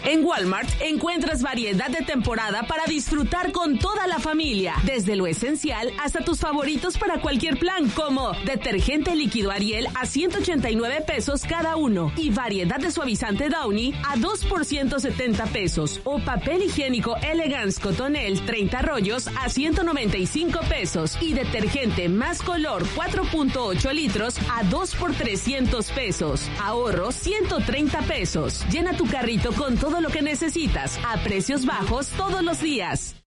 En Walmart encuentras variedad de temporada para disfrutar con toda la familia, desde lo esencial hasta tus favoritos para cualquier plan, como detergente líquido Ariel a 189 pesos cada uno y variedad de suavizante Downy a 2 por 170 pesos o papel higiénico Elegance Cotonel 30 rollos a 195 pesos y detergente Más Color 4.8 litros a 2 por 300 pesos. Ahorro 130 pesos. Llena tu carrito con todo lo que necesitas a precios bajos todos los días.